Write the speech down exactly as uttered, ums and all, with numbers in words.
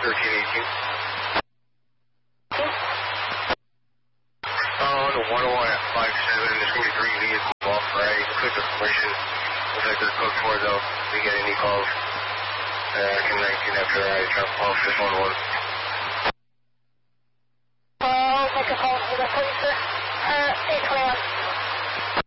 thirteen eighteen. Oh, the one oh one at five seven, there's going to be three vehicles off right. Quick information. Looks like they're cooked for though. We get any calls. Uh, Kim nineteen after I drop off this one one. Uh, I'll make a call for the police, sir. Uh, eight twenty-one.